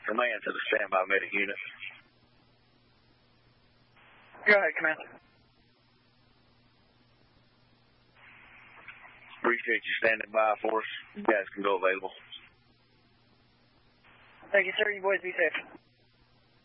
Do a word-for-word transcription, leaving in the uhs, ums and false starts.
Command to the standby medic unit. Go ahead, Command. Appreciate you standing by for us. You guys can go available. Thank you, sir. You boys be safe.